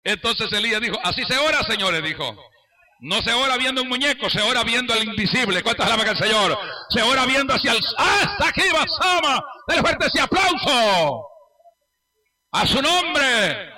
Entonces Elías dijo, así se ora, señores, dijo. No se ora viendo un muñeco, se ora viendo al invisible. ¿Cuántas alaban al Señor? Se ora viendo hacia el... ¡Hasta aquí va Sama! ¡Dale fuerte ese aplauso! ¡A su nombre!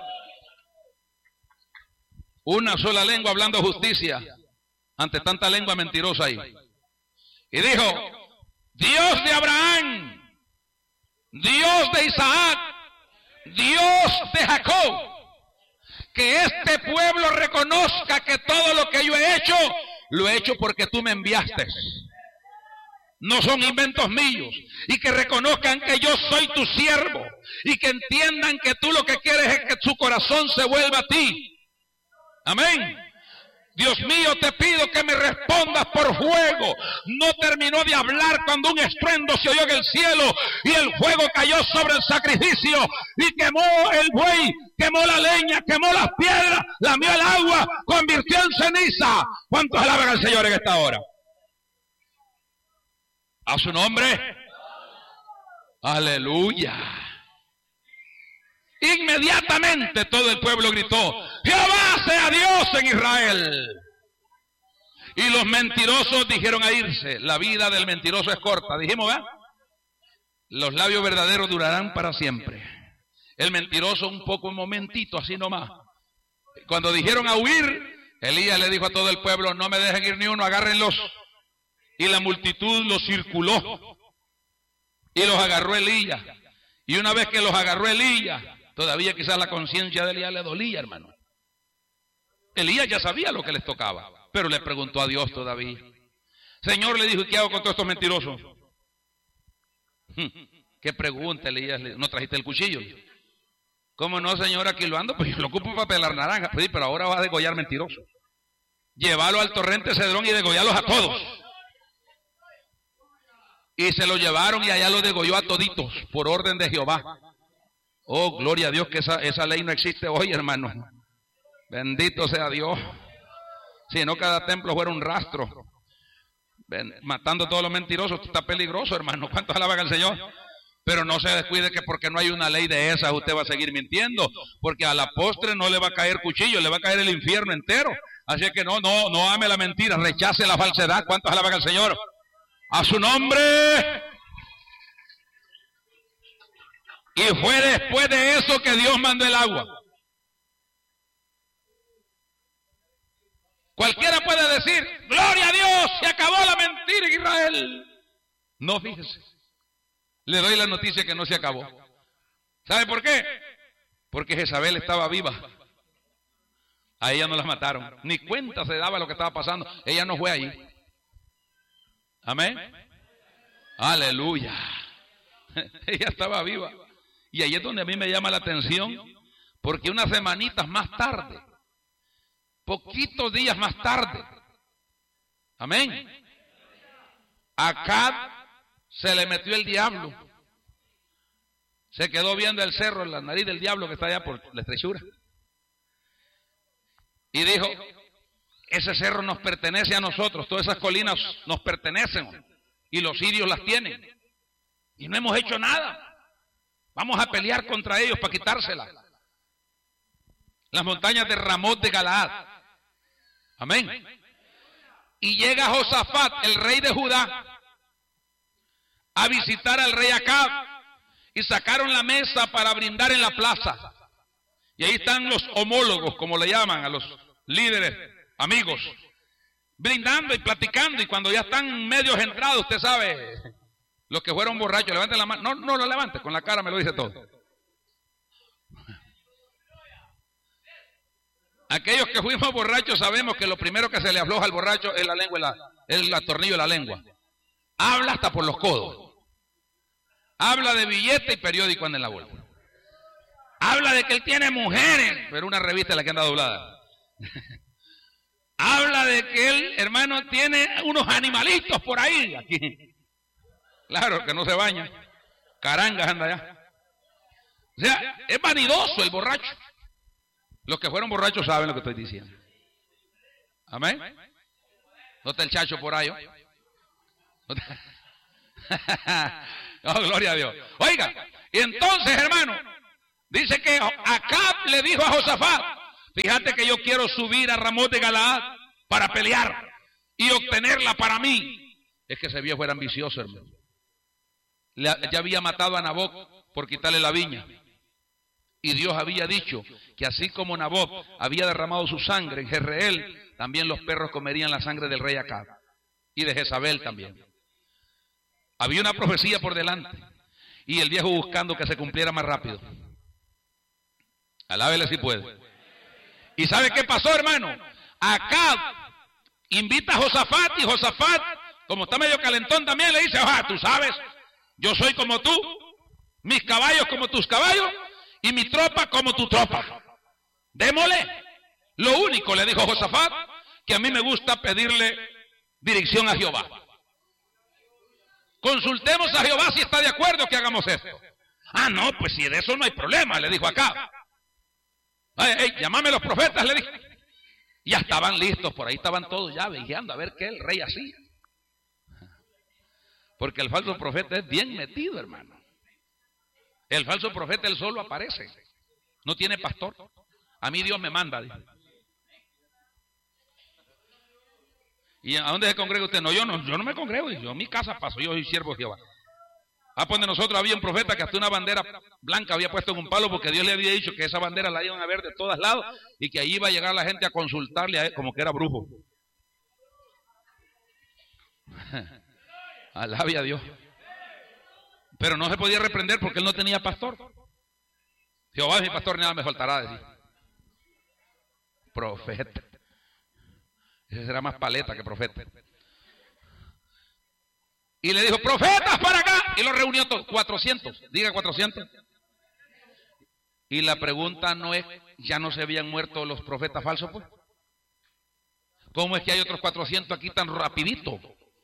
Una sola lengua hablando justicia ante tanta lengua mentirosa ahí. Y dijo, Dios de Abraham, Dios de Isaac, Dios de Jacob, que este pueblo reconozca que todo lo que yo he hecho, lo he hecho porque tú me enviaste. No son inventos míos. Y que reconozcan que yo soy tu siervo. Y que entiendan que tú lo que quieres es que su corazón se vuelva a ti. Amén. Dios mío, te pido que me respondas por fuego. No terminó de hablar cuando un estruendo se oyó en el cielo y el fuego cayó sobre el sacrificio y quemó el buey, quemó la leña, quemó las piedras, lamió el agua, convirtió en ceniza. ¿Cuántos alaban al Señor en esta hora? A su nombre. Aleluya. Inmediatamente todo el pueblo gritó, Jehová sea Dios en Israel. Y los mentirosos dijeron a irse. La vida del mentiroso es corta. Dijimos, ¿verdad? Los labios verdaderos durarán para siempre. El mentiroso un poco, un momentito, así nomás. Cuando dijeron a huir, Elías le dijo a todo el pueblo, no me dejen ir ni uno, agárrenlos. Y la multitud los circuló. Y los agarró Elías. Y una vez que los agarró Elías, todavía quizás la conciencia de Elías le dolía, hermano. Elías ya sabía lo que les tocaba, pero le preguntó a Dios todavía. Señor, le dijo, ¿qué hago con todos estos mentirosos? ¿Qué pregunta, Elías? ¿No trajiste el cuchillo? ¿Cómo no, señor? Aquí lo ando, pues yo lo ocupo para pelar naranjas. Pues sí, pero ahora va a degollar mentirosos. Llévalo al torrente Cedrón y degollarlos a todos. Y se lo llevaron y allá lo degolló a toditos por orden de Jehová. Oh, gloria a Dios que esa ley no existe hoy, hermano. Bendito sea Dios. Si no, cada templo fuera un rastro. Matando a todos los mentirosos. Esto está peligroso, hermano. ¿Cuántos alaban al Señor? Pero no se descuide que porque no hay una ley de esas usted va a seguir mintiendo. Porque a la postre no le va a caer cuchillo, le va a caer el infierno entero. Así que no ame la mentira, rechace la falsedad. ¿Cuántos alaban al Señor? A su nombre. Y fue después de eso que Dios mandó el agua. Cualquiera puede decir, gloria a Dios, se acabó la mentira en Israel. No, fíjese. Le doy la noticia que no se acabó. ¿Sabe por qué? Porque Jezabel estaba viva. A ella no la mataron. Ni cuenta se daba lo que estaba pasando. Ella no fue allí. Amén. Aleluya. Ella estaba viva. Y ahí es donde a mí me llama la atención, porque unas semanitas más tarde, poquitos días más tarde, amén, a Acab se le metió el diablo. Se quedó viendo el cerro en la nariz del diablo que está allá por la estrechura. Y dijo, ese cerro nos pertenece a nosotros, todas esas colinas nos pertenecen y los sirios las tienen. Y no hemos hecho nada. Vamos a pelear contra ellos para quitárselas. Las montañas de Ramot de Galaad. Amén. Y llega Josafat, el rey de Judá, a visitar al rey Acab. Y sacaron la mesa para brindar en la plaza. Y ahí están los homólogos, como le llaman a los líderes, amigos, brindando y platicando. Y cuando ya están medios entrados, usted sabe, los que fueron borrachos, levanten la mano. No lo levante, con la cara me lo dice todo. Aquellos que fuimos borrachos sabemos que lo primero que se le afloja al borracho es la lengua, el tornillo de la lengua. Habla hasta por los codos. Habla de billete y periódico anda en la bolsa. Habla de que él tiene mujeres, pero una revista es la que anda doblada. Habla de que él, hermano, tiene unos animalitos por ahí. Aquí. Claro, que no se baña. Carangas anda allá. O sea, es vanidoso el borracho. Los que fueron borrachos saben lo que estoy diciendo. Amén. ¿No está el chacho por ahí? ¿No está? Oh, gloria a Dios. Oiga, y entonces, hermano, dice que Acab le dijo a Josafat, fíjate que yo quiero subir a Ramón de Galaad para pelear y obtenerla para mí. Es que ese viejo era ambicioso, hermano. Ya había matado a Nabot por quitarle la viña. Y Dios había dicho que así como Nabot había derramado su sangre en Jezreel, también los perros comerían la sangre del rey Acab y de Jezabel también. Había una profecía por delante y el viejo buscando que se cumpliera más rápido. Alábele si puede. ¿Y sabe qué pasó, hermano? Acab invita a Josafat y Josafat, como está medio calentón también, le dice: tú sabes, yo soy como tú, mis caballos como tus caballos y mi tropa como tu tropa. Démosle. Lo único, le dijo Josafat, que a mí me gusta pedirle dirección a Jehová. Consultemos a Jehová si está de acuerdo que hagamos esto. No, pues si de eso no hay problema, le dijo acá. Llámame a los profetas, le dije. Ya estaban listos, por ahí estaban todos ya vigiando a ver qué el rey hacía. Porque el falso profeta es bien metido, hermano. El falso profeta él solo aparece, no tiene pastor. A mí Dios me manda. ¿Y a dónde se congrega usted? No, yo no me congrego, yo en mi casa paso, yo soy siervo de Jehová. Pues de nosotros había un profeta que hasta una bandera blanca había puesto en un palo porque Dios le había dicho que esa bandera la iban a ver de todos lados y que allí iba a llegar la gente a consultarle a él como que era brujo. Alabe a Dios. Pero no se podía reprender porque él no tenía pastor. Jehová es mi pastor, nada me faltará decir. Profeta. Ese será más paleta que profeta. Y le dijo: profetas para acá. Y lo reunió todos, 400. Diga 400. Y la pregunta no es: ¿ya no se habían muerto los profetas falsos, pues? ¿Cómo es que hay otros 400 aquí tan rapidito?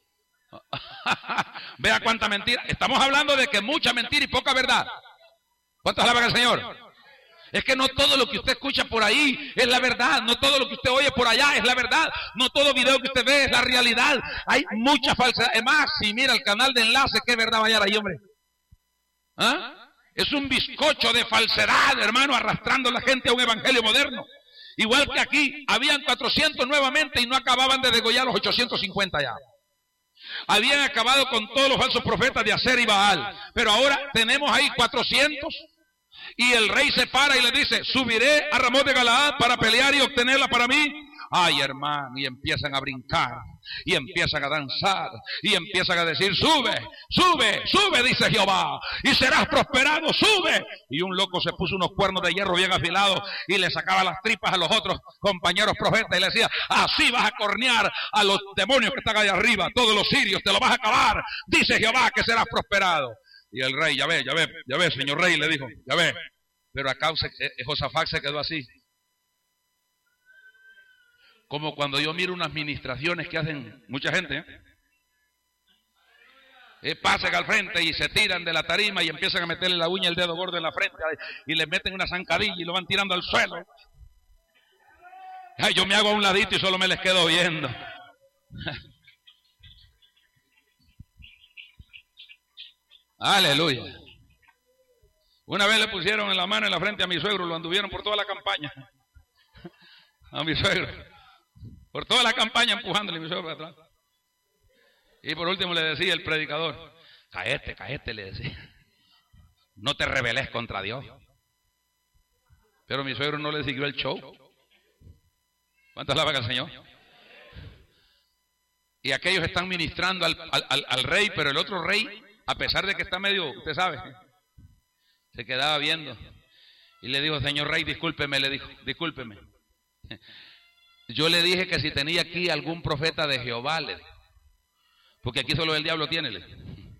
Vea cuánta mentira. Estamos hablando de que mucha mentira y poca verdad. ¿Cuántos alaban al Señor? Es que no todo lo que usted escucha por ahí es la verdad, no todo lo que usted oye por allá es la verdad, no todo video que usted ve es la realidad. Hay mucha falsedad. Es más, si mira el canal de enlace, ¿qué verdad va a hallar ahí, hombre? Es un bizcocho de falsedad, hermano, arrastrando a la gente a un evangelio moderno. Igual que aquí, habían 400 nuevamente y no acababan de degollar los 850 ya. Habían acabado con todos los falsos profetas de Aser y Baal, pero ahora tenemos ahí 400. Y el rey se para y le dice: subiré a Ramón de Galaad para pelear y obtenerla para mí. Ay, hermano, y empiezan a brincar, y empiezan a danzar, y empiezan a decir: sube, sube, sube, dice Jehová, y serás prosperado, sube. Y un loco se puso unos cuernos de hierro bien afilados y le sacaba las tripas a los otros compañeros profetas y le decía: así vas a cornear a los demonios que están allá arriba, todos los sirios, te lo vas a acabar, dice Jehová que serás prosperado. Y el rey: ya ve, señor rey, le dijo, ya ve. Pero acá Josafat se quedó así. Como cuando yo miro unas ministraciones que hacen mucha gente, pasan al frente y se tiran de la tarima y empiezan a meterle la uña y el dedo gordo en la frente y le meten una zancadilla y lo van tirando al suelo. Yo me hago a un ladito y solo me les quedo viendo. Aleluya. Una vez le pusieron en la mano en la frente a mi suegro, lo anduvieron por toda la campaña. A mi suegro. Por toda la campaña empujándole a mi suegro para atrás. Y por último le decía el predicador: cáete, le decía. No te rebeles contra Dios. Pero mi suegro no le siguió el show. ¿Cuántas alaban al Señor? Y aquellos están ministrando al rey, pero el otro rey, a pesar de que está medio, usted sabe, se quedaba viendo. Y le dijo: señor rey, discúlpeme, le dijo, discúlpeme. Yo le dije que si tenía aquí algún profeta de Jehová, le dijo, porque aquí solo el diablo tiene, le dijo.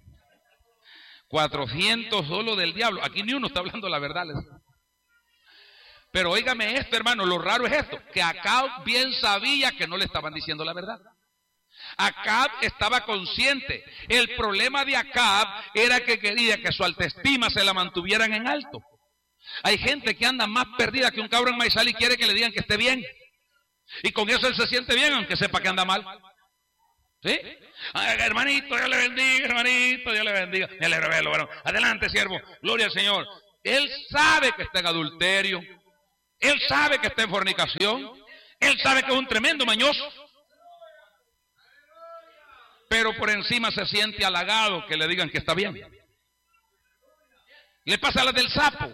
400 solo del diablo, aquí ni uno está hablando la verdad, le dijo. Pero óigame esto, hermano, lo raro es esto, que Acab bien sabía que no le estaban diciendo la verdad. Acab estaba consciente. El problema de Acab era que quería que su autoestima se la mantuvieran en alto. Hay gente que anda más perdida que un cabro en maizal y quiere que le digan que esté bien. Y con eso él se siente bien, aunque sepa que anda mal. ¿Sí? Hermanito, Dios le bendiga, hermanito, Dios le bendiga. Ya le revelo, bueno, adelante, siervo, gloria al Señor. Él sabe que está en adulterio. Él sabe que está en fornicación. Él sabe que es un tremendo mañoso. Pero por encima se siente halagado que le digan que está bien. Le pasa a la del sapo.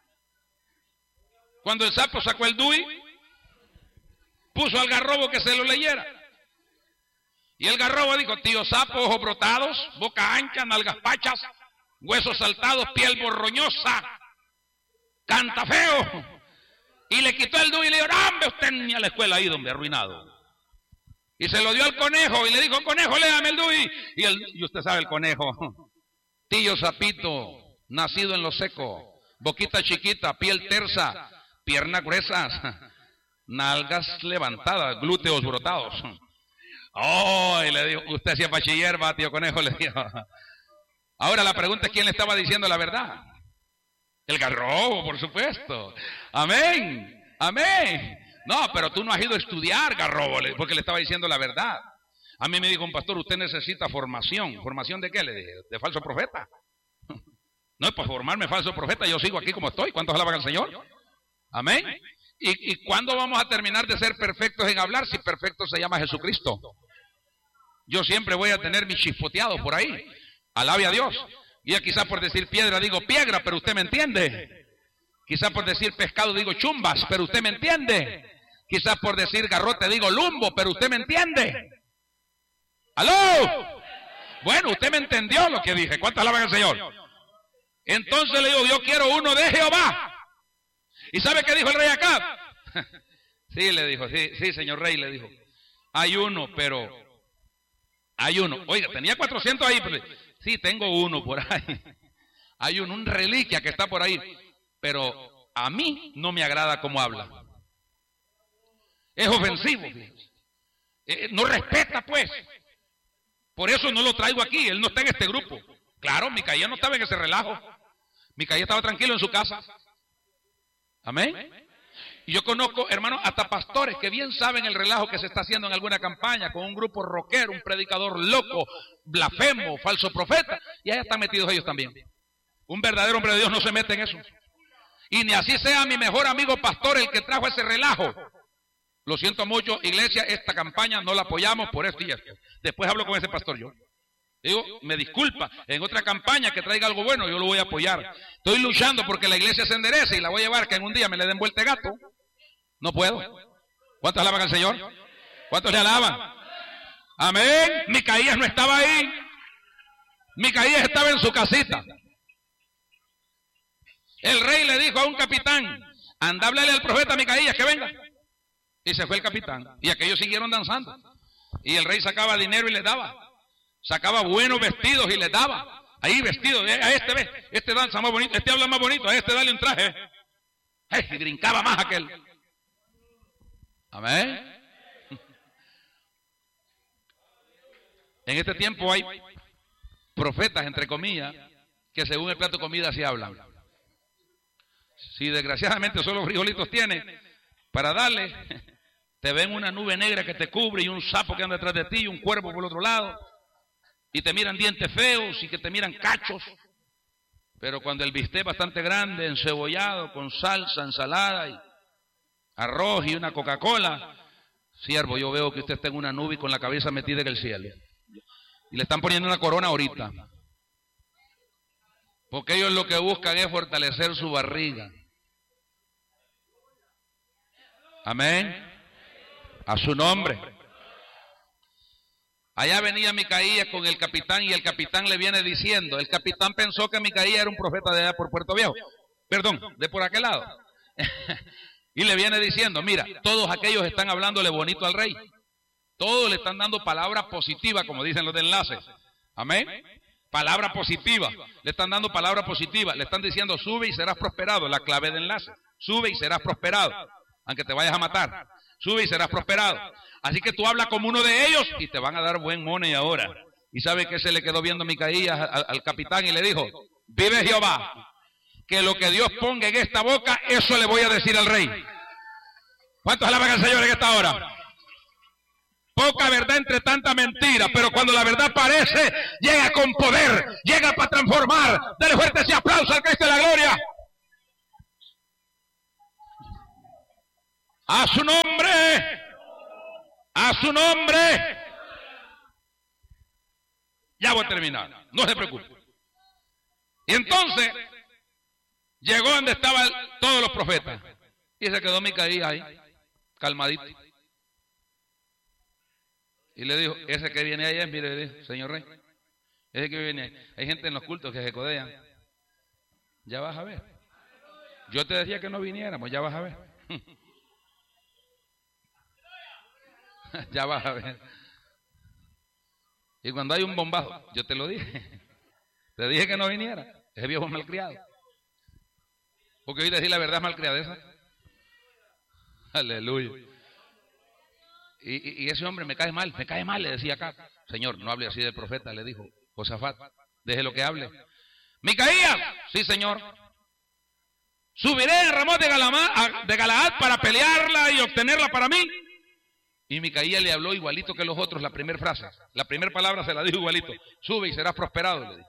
Cuando el sapo sacó el DUI, puso al garrobo que se lo leyera. Y el garrobo dijo: tío sapo, ojos brotados, boca ancha, nalgas pachas, huesos saltados, piel borroñosa, canta feo. Y le quitó el DUI y le dijo: ¡hombre, usted ni a la escuela ha ido, hombre, arruinado! Y se lo dio al conejo y le dijo: conejo, léame el DUI. Y usted sabe el conejo: tío sapito, nacido en lo seco, boquita chiquita, piel tersa, piernas gruesas, nalgas levantadas, glúteos brotados. Oh, y le dijo: usted hacía bachiller, va, tío conejo, le dijo. Ahora la pregunta es: ¿quién le estaba diciendo la verdad? El garrobo, por supuesto. Amén, amén. No, pero tú no has ido a estudiar, garrobo, porque le estaba diciendo la verdad. A mí me dijo un pastor: usted necesita formación. ¿Formación de qué? Le dije: de falso profeta. No es para formarme falso profeta, yo sigo aquí como estoy. ¿Cuántos alaban al Señor? Amén. ¿Y cuándo vamos a terminar de ser perfectos en hablar si perfecto se llama Jesucristo? Yo siempre voy a tener mis chispoteados por ahí. Alabe a Dios. Y quizás por decir piedra digo piedra, pero usted me entiende. Quizás por decir pescado digo chumbas, pero usted me entiende. Quizás por decir garrote digo lumbo, pero usted me entiende. ¡Aló! Bueno, usted me entendió lo que dije. ¿Cuántos alaban al Señor? Entonces le digo: yo quiero uno de Jehová. ¿Y sabe qué dijo el rey Acab? Sí, le dijo, sí, señor rey, le dijo: hay uno, pero hay uno. Oiga, tenía 400 ahí, pero sí, tengo uno por ahí. Hay un reliquia que está por ahí, pero a mí no me agrada cómo habla. Es ofensivo. No respeta, pues. Por eso no lo traigo aquí, él no está en este grupo. Claro, Micaía no estaba en ese relajo. Micaía estaba tranquilo en su casa. Amén. Y yo conozco, hermanos, hasta pastores que bien saben el relajo que se está haciendo en alguna campaña con un grupo rockero, un predicador loco, blasfemo, falso profeta, y ahí están metidos ellos también. Un verdadero hombre de Dios no se mete en eso. Y ni así sea mi mejor amigo pastor el que trajo ese relajo. Lo siento mucho, iglesia, esta campaña no la apoyamos por esto y esto. Después hablo con ese pastor yo. Digo, me disculpa, en otra campaña que traiga algo bueno, yo lo voy a apoyar. Estoy luchando porque la iglesia se enderece y la voy a llevar que en un día me le den vuelta de gato. No puedo. ¿Cuántos alaban al Señor? ¿Cuántos le alaban? Amén. Micaías no estaba ahí. Micaías estaba en su casita. El rey le dijo a un capitán: anda, háblale al profeta Micaías que venga. Y se fue el capitán. Y aquellos siguieron danzando. Y el rey sacaba dinero y les daba. Sacaba buenos vestidos y les daba. Ahí vestidos. A este ve, este danza más bonito, este habla más bonito, a este dale un traje. Y brincaba más aquel. Amén. En este tiempo hay profetas, entre comillas, que según el plato de comida así hablan. Si desgraciadamente solo frijolitos tienes para darle, te ven una nube negra que te cubre y un sapo que anda detrás de ti y un cuervo por el otro lado. Y te miran dientes feos y que te miran cachos. Pero cuando el bistec es bastante grande, encebollado, con salsa, ensalada y arroz y una Coca-Cola, siervo, yo veo que usted está en una nube y con la cabeza metida en el cielo. Y le están poniendo una corona ahorita. Porque ellos lo que buscan es fortalecer su barriga. Amén. A su nombre. Allá venía Micaías con el capitán y el capitán le viene diciendo, el capitán pensó que Micaías era un profeta de allá por Puerto Viejo, perdón, de por aquel lado. Y le viene diciendo, mira, todos aquellos están hablándole bonito al rey. Todos le están dando palabra positiva, como dicen los de enlace. Amén. Palabra positiva. Le están dando palabra positiva. Le están diciendo, sube y serás prosperado. La clave de enlace. Sube y serás prosperado. Aunque te vayas a matar. Sube y serás prosperado. Así que tú hablas como uno de ellos y te van a dar buen money ahora. ¿Y sabe qué se le quedó viendo Micaías al capitán y le dijo? Vive Jehová, que lo que Dios ponga en esta boca, eso le voy a decir al rey. ¿Cuántos alaban al Señor en esta hora? Poca verdad entre tanta mentira, pero cuando la verdad aparece, llega con poder, llega para transformar. Dale fuerte ese aplauso al Cristo de la gloria. A su nombre. A su nombre. Ya voy a terminar. No se preocupe. Y entonces llegó donde estaban todos los profetas. Y se quedó Micaías ahí, calmadito. Y le dijo, ese que viene ahí es, mire, le dijo, señor rey, ese que viene ahí. Hay gente en los cultos que se codean. Ya vas a ver. Yo te decía que no viniéramos, ya vas a ver. Ya vas a ver. Y cuando hay un bombazo, yo te lo dije. Te dije que no viniera. Ese viejo es malcriado. Porque hoy decir la verdad es malcriadeza. Aleluya. Y ese hombre me cae mal, le decía acá. Señor, no hable así del profeta, le dijo Josafat. Deje lo que hable. Micaías, sí señor. Subiré a Ramón de Galaad para pelearla y obtenerla para mí. Y Micaías le habló igualito que los otros, la primera frase. La primera palabra se la dijo igualito. Sube y serás prosperado, le dijo.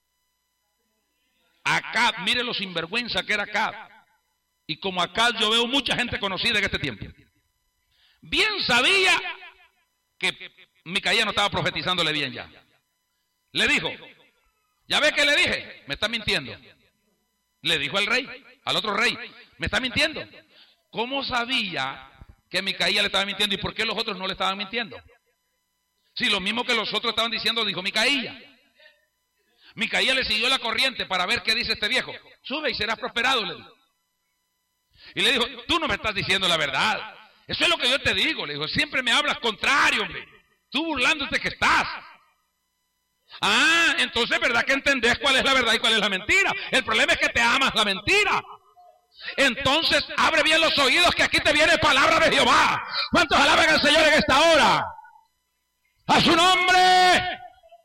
Acab, mire lo sinvergüenza que era Acab. Y como Acab yo veo mucha gente conocida en este tiempo. Bien sabía que Micaías no estaba profetizándole bien ya. Le dijo, ¿ya ve que le dije? Me está mintiendo. Le dijo al rey, al otro rey, me está mintiendo. ¿Cómo sabía que Micaías le estaba mintiendo y por qué los otros no le estaban mintiendo? Si lo mismo que los otros estaban diciendo, dijo Micaías. Micaías le siguió la corriente para ver qué dice este viejo. Sube y serás prosperado, le dijo. Y le dijo, tú no me estás diciendo la verdad. Eso es lo que yo te digo, le dijo, siempre me hablas contrario, hombre. Tú burlándote que estás. Ah, entonces verdad que entendés cuál es la verdad y cuál es la mentira. El problema es que te amas la mentira. Entonces abre bien los oídos que aquí te viene palabra de Jehová. ¿Cuántos alaban al Señor en esta hora? A su nombre.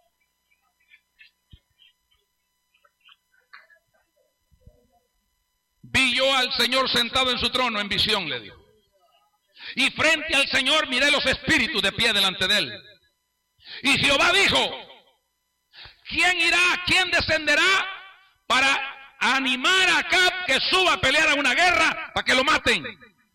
Vi yo al Señor sentado en su trono en visión, le dijo. Y frente al Señor miré los espíritus de pie delante de él. Y Jehová dijo, ¿quién irá, quién descenderá para animar a Acab que suba a pelear a una guerra para que lo maten?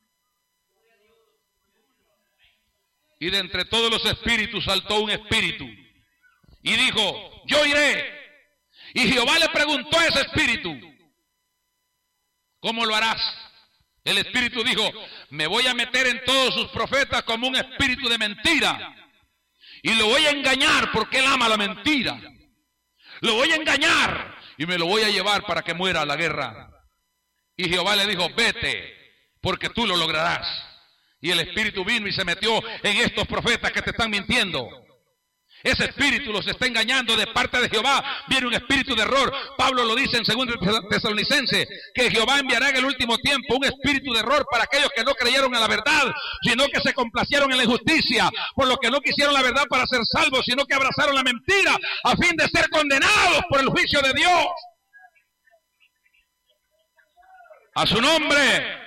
Y de entre todos los espíritus saltó un espíritu y dijo, yo iré. Y Jehová le preguntó a ese espíritu, ¿cómo lo harás? El espíritu dijo, me voy a meter en todos sus profetas como un espíritu de mentira. Y lo voy a engañar porque él ama la mentira. Lo voy a engañar y me lo voy a llevar para que muera la guerra. Y Jehová le dijo, vete, porque tú lo lograrás. Y el espíritu vino y se metió en estos profetas que te están mintiendo. Ese espíritu los está engañando de parte de Jehová. Viene un espíritu de error. Pablo lo dice en 2 Tesalonicenses, que Jehová enviará en el último tiempo un espíritu de error para aquellos que no creyeron en la verdad, sino que se complacieron en la injusticia, por los que no quisieron la verdad para ser salvos, sino que abrazaron la mentira a fin de ser condenados por el juicio de Dios. A su nombre.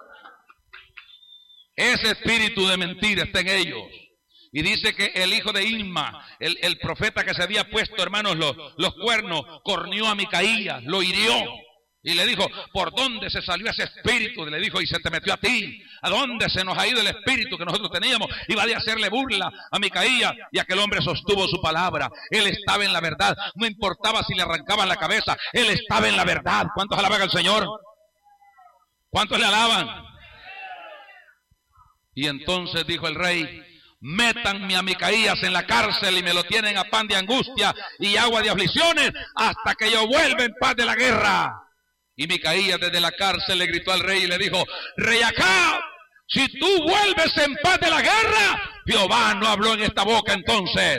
Ese espíritu de mentira está en ellos. Y dice que el hijo de Inma, el profeta que se había puesto, hermanos, los cuernos, corneó a Micaías, lo hirió. Y le dijo, ¿por dónde se salió ese espíritu? Le dijo, y se te metió a ti. ¿A dónde se nos ha ido el espíritu que nosotros teníamos? Iba de hacerle burla a Micaías. Y aquel hombre sostuvo su palabra. Él estaba en la verdad. No importaba si le arrancaban la cabeza. Él estaba en la verdad. ¿Cuántos alaban al Señor? ¿Cuántos le alaban? Y entonces dijo el rey, métanme a Micaías en la cárcel y me lo tienen a pan de angustia y agua de aflicciones hasta que yo vuelva en paz de la guerra. Y Micaías desde la cárcel le gritó al rey y le dijo, rey Acab, si tú vuelves en paz de la guerra, Jehová no habló en esta boca entonces.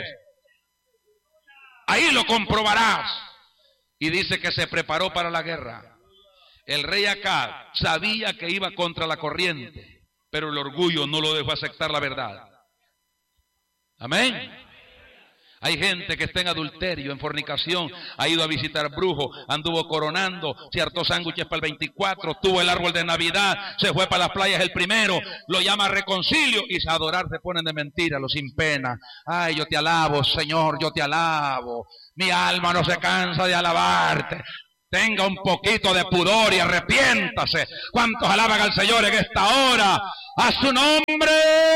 Ahí lo comprobarás. Y dice que se preparó para la guerra. El rey Acab sabía que iba contra la corriente, pero el orgullo no lo dejó aceptar la verdad. Amén. Hay gente que está en adulterio, en fornicación, ha ido a visitar brujos, anduvo coronando, se hartó sándwiches para el 24, tuvo el árbol de Navidad, se fue para las playas el 1, lo llama reconcilio y a adorar se ponen de mentira, los sin pena. Ay, yo te alabo, Señor, yo te alabo. Mi alma no se cansa de alabarte. Tenga un poquito de pudor y arrepiéntase. ¿Cuántos alaban al Señor en esta hora? A su nombre.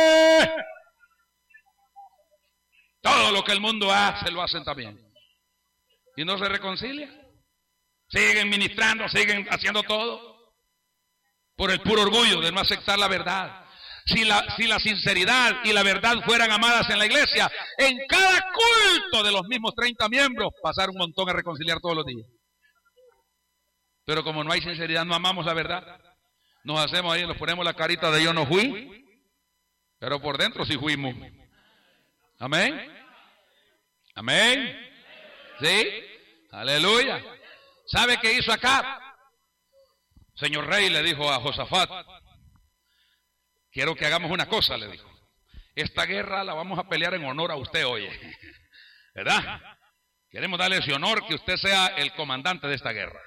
Todo lo que el mundo hace, lo hacen también. Y no se reconcilia. Siguen ministrando, siguen haciendo todo. Por el puro orgullo de no aceptar la verdad. Si la sinceridad y la verdad fueran amadas en la iglesia, en cada culto de los mismos 30 miembros, pasar un montón a reconciliar todos los días. Pero como no hay sinceridad, no amamos la verdad. Nos hacemos ahí, nos ponemos la carita de yo no fui, pero por dentro sí fuimos. Amén. Amén. ¿Sí? Aleluya. ¿Sabe qué hizo Acab? Señor rey, le dijo a Josafat, quiero que hagamos una cosa, le dijo. Esta guerra la vamos a pelear en honor a usted hoy. ¿Verdad? Queremos darle ese honor, que usted sea el comandante de esta guerra.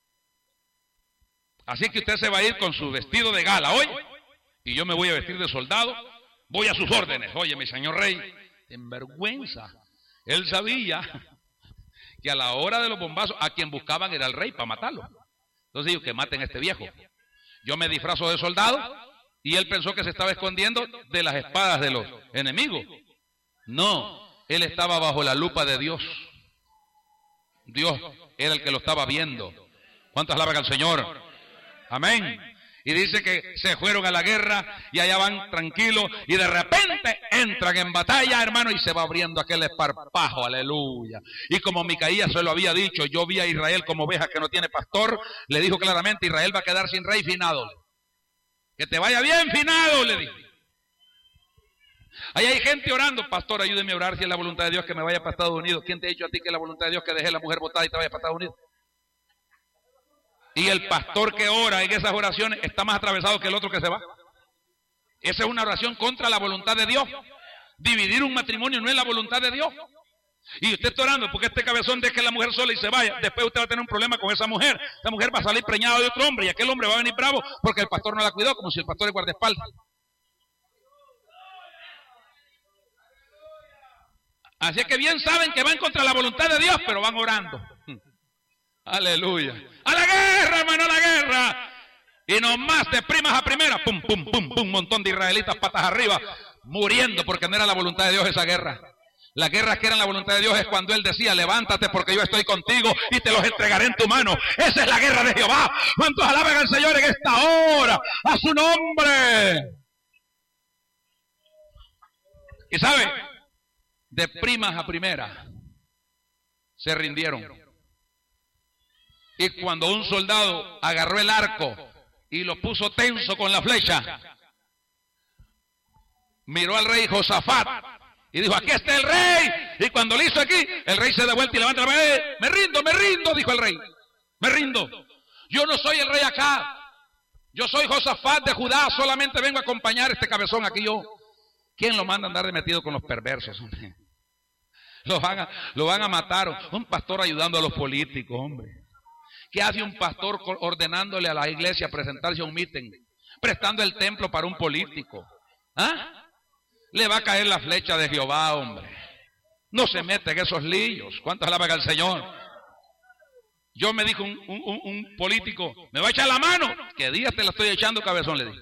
Así que usted se va a ir con su vestido de gala hoy, y yo me voy a vestir de soldado, voy a sus órdenes. Oye, mi señor rey, en vergüenza. Él sabía que a la hora de los bombazos, a quien buscaban era el rey para matarlo. Entonces dijo, que maten a este viejo. Yo me disfrazo de soldado, y él pensó que se estaba escondiendo de las espadas de los enemigos. No, él estaba bajo la lupa de Dios. Dios era el que lo estaba viendo. ¿Cuántas alaban al Señor? Amén. Y dice que se fueron a la guerra y allá van tranquilos y de repente entran en batalla, hermano, y se va abriendo aquel esparpajo, aleluya. Y como Micaías se lo había dicho, yo vi a Israel como oveja que no tiene pastor, le dijo claramente, Israel va a quedar sin rey, finado. Que te vaya bien, finado, le dijo. Ahí hay gente orando, pastor, ayúdeme a orar si es la voluntad de Dios que me vaya para Estados Unidos. ¿Quién te ha dicho a ti que es la voluntad de Dios que deje a la mujer botada y te vaya para Estados Unidos? Y el pastor que ora en esas oraciones está más atravesado que el otro que se va. Esa es una oración contra la voluntad de Dios. Dividir un matrimonio no es la voluntad de Dios. Y usted está orando porque este cabezón deje a la mujer sola y se vaya. Después usted va a tener un problema con esa mujer. Esa mujer va a salir preñada de otro hombre y aquel hombre va a venir bravo porque el pastor no la cuidó, como si el pastor es guardaespaldas. Así que bien saben que van contra la voluntad de Dios, pero van orando. Aleluya. A la guerra, hermano, a la guerra. Y nomás de primas a primeras, pum, pum, pum, pum, un montón de israelitas patas arriba, muriendo porque no era la voluntad de Dios esa guerra. Las guerras que eran la voluntad de Dios es cuando Él decía, levántate porque yo estoy contigo y te los entregaré en tu mano. Esa es la guerra de Jehová. ¿Cuántos alaban al Señor en esta hora? A su nombre. Y sabe, de primas a primeras se rindieron. Y cuando un soldado agarró el arco y lo puso tenso con la flecha, miró al rey Josafat y dijo, aquí está el rey. Y cuando lo hizo aquí, el rey se da vuelta y levanta la mano. Me rindo, dijo el rey. Me rindo. Yo no soy el rey acá. Yo soy Josafat de Judá. Solamente vengo a acompañar a este cabezón aquí yo. ¿Quién lo manda a andar de metido con los perversos? Lo van a matar. Un pastor ayudando a los políticos, hombre. ¿Qué hace un pastor ordenándole a la iglesia presentarse a un meeting? Prestando el templo para un político. ¿Ah? Le va a caer la flecha de Jehová, hombre. No se mete en esos líos. ¿Cuántas alaban al Señor? Yo me dijo un político, ¿me va a echar la mano? ¿Qué día te la estoy echando, cabezón? Le dije.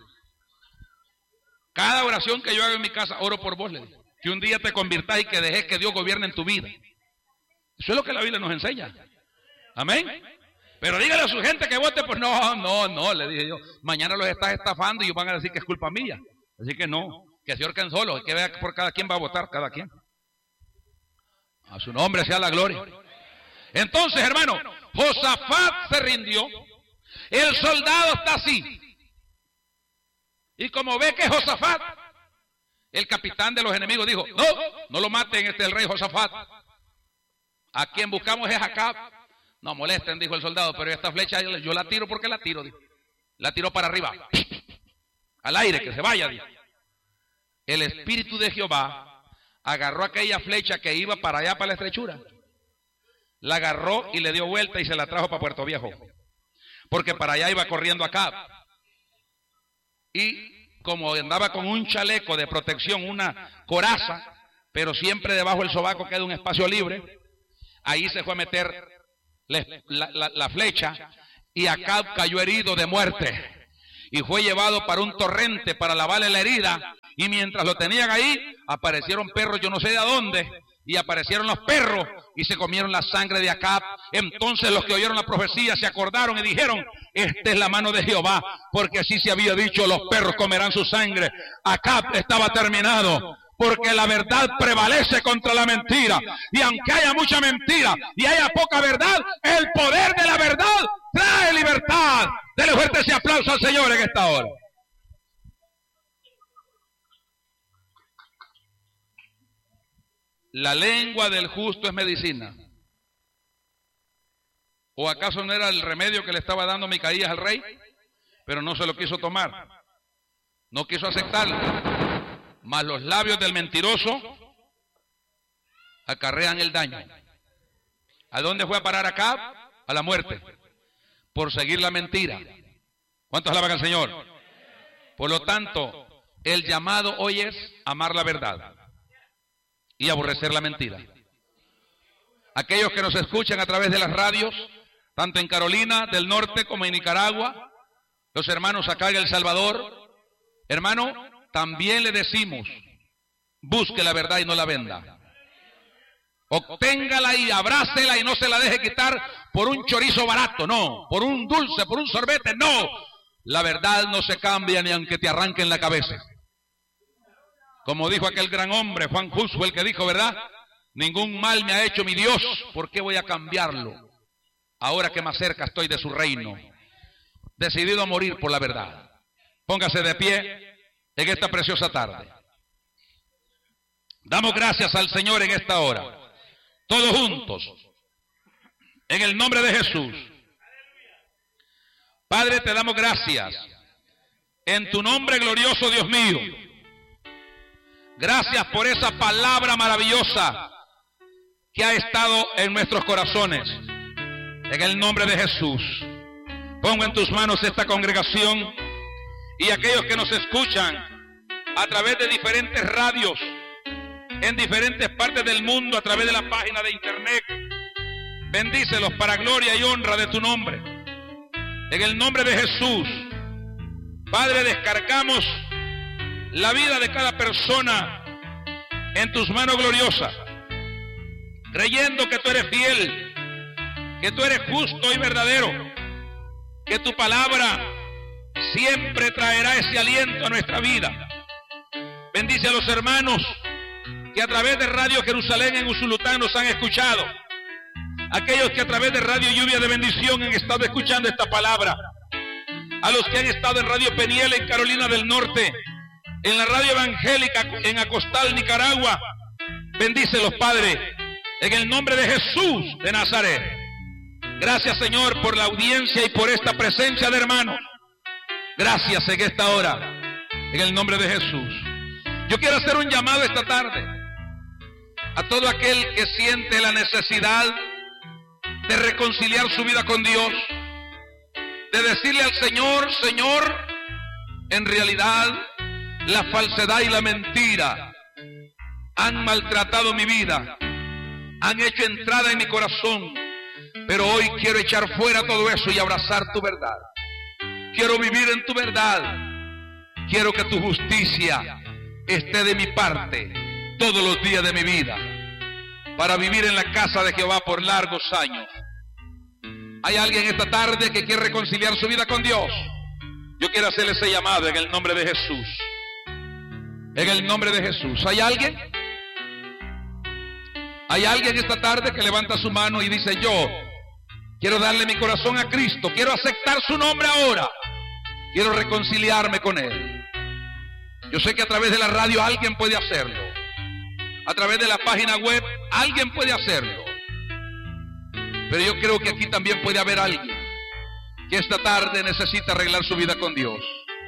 Cada oración que yo hago en mi casa, oro por vos, le dije. Que un día te convirtás y que dejes que Dios gobierne en tu vida. Eso es lo que la Biblia nos enseña. Amén. Pero dígale a su gente que vote, pues no, le dije yo. Mañana los estás estafando y ellos van a decir que es culpa mía. Así que no, que se ahorquen solos, que vea por cada quien va a votar, cada quien. A su nombre sea la gloria. Entonces, hermano, Josafat se rindió. El soldado está así. Y como ve que Josafat, el capitán de los enemigos dijo, no lo maten, este es el rey Josafat. A quien buscamos es Acab. No molesten, dijo el soldado, pero esta flecha yo la tiro porque la tiro, dijo. La tiró para arriba, al aire, que se vaya, dijo. El espíritu de Jehová agarró aquella flecha que iba para allá, para la estrechura. La agarró y le dio vuelta y se la trajo para Puerto Viejo. Porque para allá iba corriendo Acab. Y como andaba con un chaleco de protección, una coraza, pero siempre debajo del sobaco queda un espacio libre, ahí se fue a meter la flecha y Acab cayó herido de muerte. y fue llevado para un torrente para lavarle la herida, y mientras lo tenían ahí, aparecieron perros, yo no sé de dónde, y aparecieron los perros y se comieron la sangre de Acab. Entonces los que oyeron la profecía se acordaron y dijeron: esta es la mano de Jehová, porque así se había dicho, los perros comerán su sangre. Acab estaba terminado, porque la verdad prevalece contra la mentira, y aunque haya mucha mentira y haya poca verdad, el poder de la verdad trae libertad. Dele fuerte ese aplauso al Señor en esta hora. La lengua del justo es medicina. ¿O acaso no era el remedio que le estaba dando Micaías al rey? Pero no se lo quiso tomar, no quiso aceptarlo. Mas los labios del mentiroso acarrean el daño. ¿A dónde fue a parar Acab? A la muerte, por seguir la mentira. ¿Cuántos alaban al Señor? Por lo tanto, el llamado hoy es amar la verdad y aborrecer la mentira. Aquellos que nos escuchan a través de las radios, tanto en Carolina del Norte como en Nicaragua, los hermanos acá en El Salvador, hermano, también le decimos: busque la verdad y no la venda. Obténgala y abrácela y no se la deje quitar por un chorizo barato, no, por un dulce, por un sorbete, no. La verdad no se cambia ni aunque te arranquen la cabeza. Como dijo aquel gran hombre, Juan Hus, fue el que dijo, ¿verdad? Ningún mal me ha hecho mi Dios, ¿por qué voy a cambiarlo? Ahora que más cerca estoy de su reino, decidido a morir por la verdad. Póngase de pie en esta preciosa tarde. Damos gracias al Señor en esta hora, todos juntos, en el nombre de Jesús. Padre, te damos gracias en tu nombre glorioso, Dios mío. Gracias por esa palabra maravillosa que ha estado en nuestros corazones. En el nombre de Jesús, pongo en tus manos esta congregación y aquellos que nos escuchan a través de diferentes radios, en diferentes partes del mundo, a través de la página de internet. Bendícelos para gloria y honra de tu nombre. En el nombre de Jesús, Padre, descargamos la vida de cada persona en tus manos gloriosas, creyendo que tú eres fiel, que tú eres justo y verdadero, que tu palabra siempre traerá ese aliento a nuestra vida. Bendice a los hermanos que a través de Radio Jerusalén en Usulután nos han escuchado, aquellos que a través de Radio Lluvia de Bendición han estado escuchando esta palabra, a los que han estado en Radio Peniel en Carolina del Norte, en la radio evangélica en Acostal, Nicaragua. Bendícelos, Padre, en el nombre de Jesús de Nazaret. Gracias, Señor, por la audiencia y por esta presencia de hermanos. Gracias en esta hora, en el nombre de Jesús. Yo quiero hacer un llamado esta tarde a todo aquel que siente la necesidad de reconciliar su vida con Dios, de decirle al Señor: Señor, en realidad la falsedad y la mentira han maltratado mi vida, han hecho entrada en mi corazón, pero hoy quiero echar fuera todo eso y abrazar tu verdad. Quiero vivir en tu verdad. Quiero que tu justicia esté de mi parte todos los días de mi vida, para vivir en la casa de Jehová por largos años. ¿Hay alguien esta tarde que quiere reconciliar su vida con Dios? Yo quiero hacerle ese llamado en el nombre de Jesús. En el nombre de Jesús. ¿Hay alguien? ¿Hay alguien esta tarde que levanta su mano y dice: yo quiero darle mi corazón a Cristo, quiero aceptar su nombre ahora, quiero reconciliarme con Él? Yo sé que a través de la radio alguien puede hacerlo, a través de la página web alguien puede hacerlo, pero yo creo que aquí también puede haber alguien que esta tarde necesita arreglar su vida con Dios.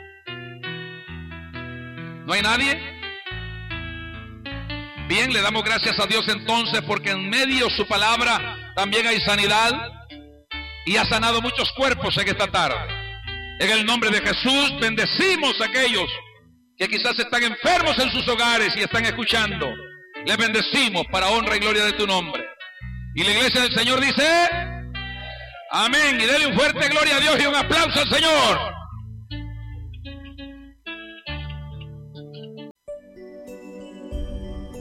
¿No hay nadie? Bien, le damos gracias a Dios entonces, porque en medio de su palabra también hay sanidad, y ha sanado muchos cuerpos en esta tarde. En el nombre de Jesús bendecimos a aquellos que quizás están enfermos en sus hogares y están escuchando. Les bendecimos para honra y gloria de tu nombre. Y la iglesia del Señor dice: amén. Y dele un fuerte gloria a Dios y un aplauso al Señor.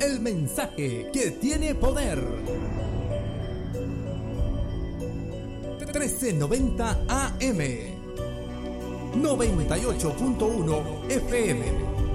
el mensaje que tiene poder. 1390 AM, 98.1 FM.